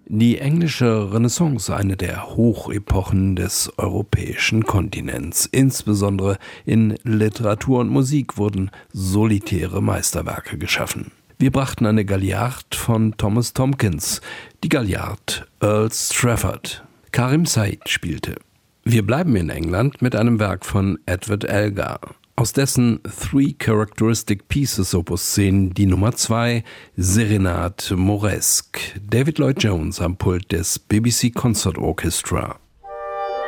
Die englische Renaissance, eine der Hochepochen des europäischen Kontinents. Insbesondere in Literatur und Musik wurden solitäre Meisterwerke geschaffen. Wir brachten eine Galliard von Thomas Tomkins, die Galliard Earl Strafford. Karim Said spielte. Wir bleiben in England mit einem Werk von Edward Elgar. Aus dessen Three Characteristic Pieces Opus 10 die Nummer 2, Serenade Mauresque. David Lloyd Jones am Pult des BBC Concert Orchestra.